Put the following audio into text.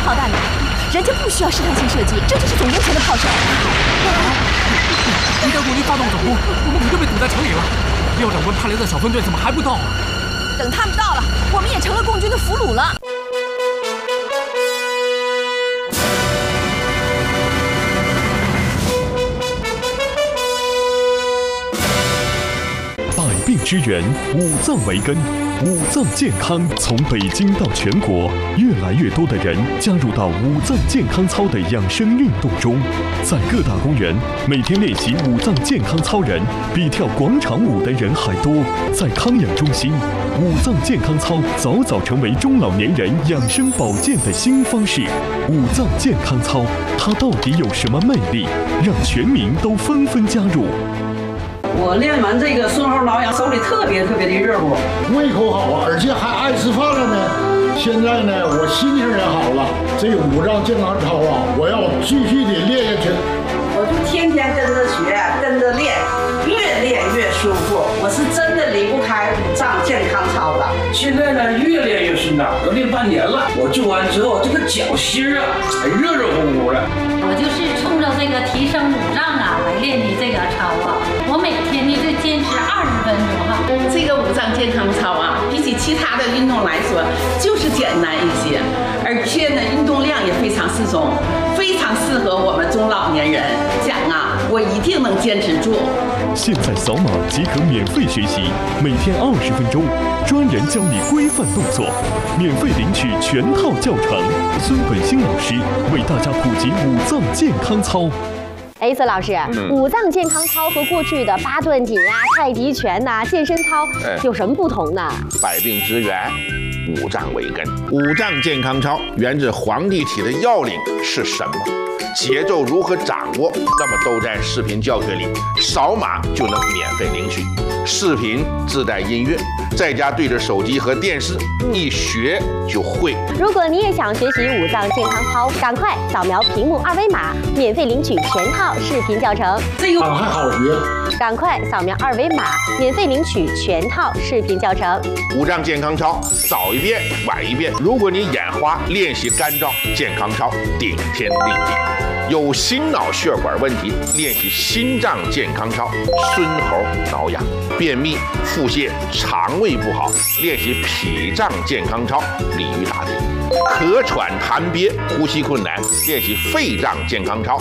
炮弹呢？人家不需要试探性射击，这就是总攻前的炮手。 敌德国军发动总攻，我们可就被堵在城里了。廖长官派来的小分队怎么还不到啊？ 等他们到了，我们也成了共军的俘虏了。 百病之源，五脏为根。五脏健康从北京到全国，越来越多的人加入到五脏健康操的养生运动中。在各大公园，每天练习五脏健康操人比跳广场舞的人还多。在康养中心，五脏健康操早早成为中老年人养生保健的新方式。五脏健康操，它到底有什么魅力，让全民都纷纷加入？ 我练完这个顺后挠痒，手里特别的热乎， 胃口好啊，而且还爱吃饭了呢。现在呢，我心情也好了。这五脏健康操啊，我要继续的练下去。 我就天天跟着学，跟着练，越练越舒服。我是真的离不开五脏健康操的。 现在呢，越练越顺畅，都练半年了。我做完之后，这个脚心啊，还热乎乎的。 我就是冲着这个提升五脏啊来练的这个操啊。我每天呢就坚持20分钟哈。 这个五脏健康操啊，比起其他的运动来说，就是简单一些，而且呢，运动量也非常适中，非常适合我们中老年人。讲啊，我一定能坚持住。 现在扫码即可免费学习，每天20分钟，专人教你规范动作，免费领取全套教程。孙本兴老师为大家普及五脏健康操。 孙老师，五脏健康操和过去的八段锦啊、太极拳呐、健身操有什么不同呢？ 百病之源，五脏为根。五脏健康操源自黄帝体的要领是什么？节奏如何掌握？那么都在视频教学里，扫码就能免费领取。视频自带音乐，在家对着手机和电视，一学就会。 如果你也想学习五脏健康操，赶快扫描屏幕2维码，免费领取全套视频教程。 这个还好学， 赶快扫描2维码，免费领取全套视频教程。 五脏健康操，早一遍晚一遍。如果你眼花、练习干燥，健康操顶天立地。有心脑血管问题，练习心脏健康操，孙猴挠痒；便秘、腹泻、肠胃不好，练习脾脏健康操，鲤鱼打挺；咳喘、痰憋、呼吸困难，练习肺脏健康操，